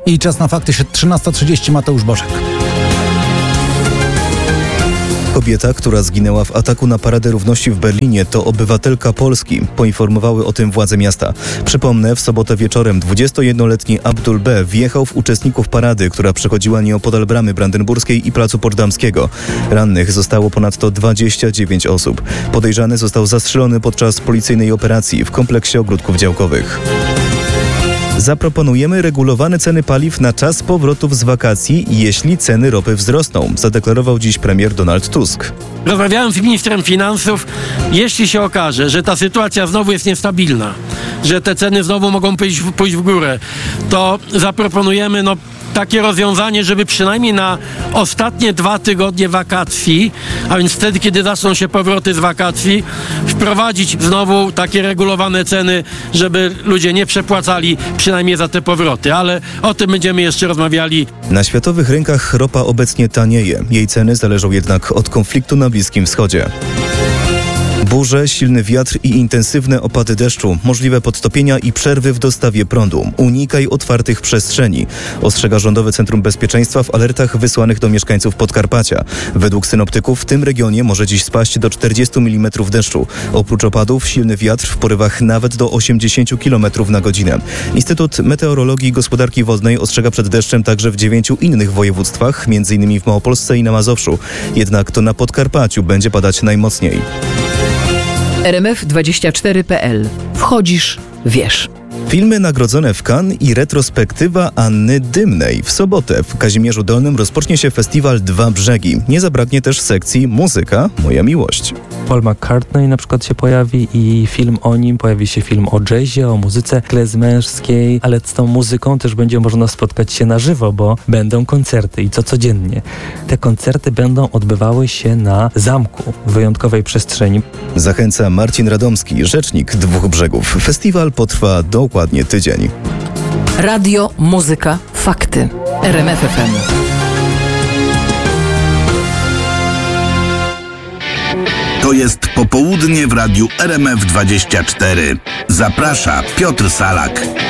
I czas na fakty, 13:30, Mateusz Bożek. Kobieta, która zginęła w ataku na Paradę Równości w Berlinie, to obywatelka Polski. Poinformowały o tym władze miasta. Przypomnę, w sobotę wieczorem 21-letni Abdul B. wjechał w uczestników parady, która przechodziła nieopodal Bramy Brandenburskiej i Placu Poczdamskiego. Rannych zostało ponadto 29 osób. Podejrzany został zastrzelony podczas policyjnej operacji w kompleksie ogródków działkowych. Zaproponujemy regulowane ceny paliw na czas powrotów z wakacji, jeśli ceny ropy wzrosną, zadeklarował dziś premier Donald Tusk. Rozmawiałem z ministrem finansów. Jeśli się okaże, że ta sytuacja znowu jest niestabilna, że te ceny znowu mogą pójść w górę, to zaproponujemy takie rozwiązanie, żeby przynajmniej na ostatnie 2 tygodnie wakacji, a więc wtedy, kiedy zaczną się powroty z wakacji, wprowadzić znowu takie regulowane ceny, żeby ludzie nie przepłacali przynajmniej za te powroty, ale o tym będziemy jeszcze rozmawiali. Na światowych rynkach ropa obecnie tanieje. Jej ceny zależą jednak od konfliktu na Bliskim Wschodzie. Burze, silny wiatr i intensywne opady deszczu, możliwe podtopienia i przerwy w dostawie prądu. Unikaj otwartych przestrzeni. Ostrzega Rządowe Centrum Bezpieczeństwa w alertach wysłanych do mieszkańców Podkarpacia. Według synoptyków w tym regionie może dziś spaść do 40 mm deszczu. Oprócz opadów silny wiatr w porywach nawet do 80 km na godzinę. Instytut Meteorologii i Gospodarki Wodnej ostrzega przed deszczem także w 9 innych województwach, m.in. w Małopolsce i na Mazowszu. Jednak to na Podkarpaciu będzie padać najmocniej. RMF24.pl. Wchodzisz, wiesz. Filmy nagrodzone w Cannes i retrospektywa Anny Dymnej. W sobotę w Kazimierzu Dolnym rozpocznie się festiwal Dwa Brzegi. Nie zabraknie też sekcji Muzyka, moja miłość. Paul McCartney na przykład się pojawi i film o nim, pojawi się film o jazzie, o muzyce klezmerskiej, ale z tą muzyką też będzie można spotkać się na żywo, bo będą koncerty i to codziennie. Te koncerty będą odbywały się na zamku w wyjątkowej przestrzeni. Zachęca Marcin Radomski, rzecznik Dwóch Brzegów. Festiwal potrwa dokładnie tydzień. Radio, muzyka, fakty. RMF FM. To jest popołudnie w radiu RMF24. Zaprasza Piotr Salak.